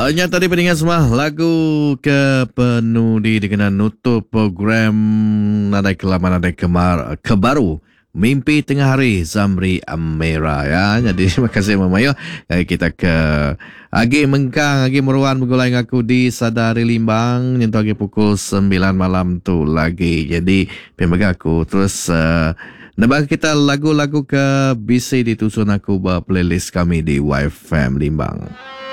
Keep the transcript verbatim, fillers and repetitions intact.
Nya tadi pendengar semua lagu ke penuh di dengan nutup program Nadai Kelam Nadai Kemar Kebaru Mimpi Tengah Hari Zamri Amira ya. Jadi terima kasih Mama Yo. Kita ke Agi Mengkang, Agi Meruan bergulai dengan aku di Sadari Limbang nyentuh lagi pukul sembilan malam tu lagi. Jadi pembaga aku terus uh, Nebak kita lagu-lagu ke B C ditusun aku buat playlist kami di Y F M Limbang.